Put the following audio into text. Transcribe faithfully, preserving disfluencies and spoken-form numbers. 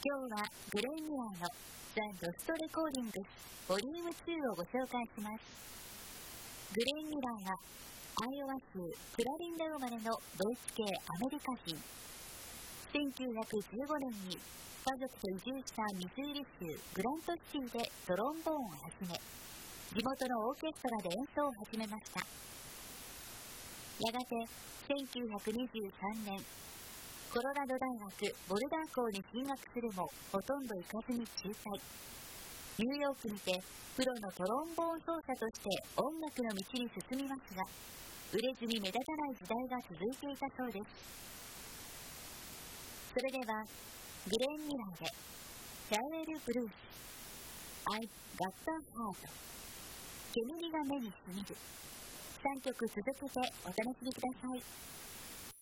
今日はグレン・ミラーのザ・ロストレコーディングスボリュームツーをご紹介します。グレン・ミラーはアイオワ州クラリンダ生まれのドイツ系アメリカ人。せんきゅうひゃくじゅうごねんに家族と移住したミズーリ州グラント州でトロンボーンを始め、地元のオーケストラで演奏を始めました。やがてせんきゅうひゃくにじゅうさんねん、コロラド大学ボルダー校に進学するもほとんど行かずに中退。ニューヨークにてプロのトロンボーン奏者として音楽の道に進みますが、売れずに目立たない時代が続いていたそうです。それではグレン・ミラーでシャウエル・ブルース I've Got a Heart、 煙が目にしみる。さんきょく続けてお楽しみください。